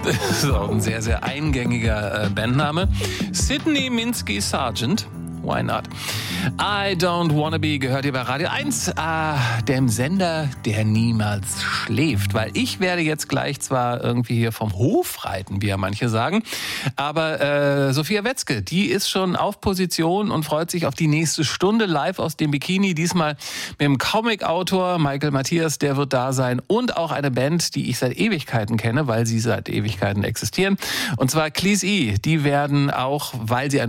Das ist auch ein sehr, sehr eingängiger Bandname. Sydney Minsky Sargent. Why not? I Don't Wanna Be gehört hier bei Radio 1, dem Sender, der niemals schläft. Weil ich werde jetzt gleich zwar irgendwie hier vom Hof reiten, wie ja manche sagen, aber Sophia Wetzke, die ist schon auf Position und freut sich auf die nächste Stunde live aus dem Bikini. Diesmal mit dem Comic-Autor Michael Matthias, der wird da sein. Und auch eine Band, die ich seit Ewigkeiten kenne, weil sie seit Ewigkeiten existieren. Und zwar Cleese E. Die werden auch, weil sie ein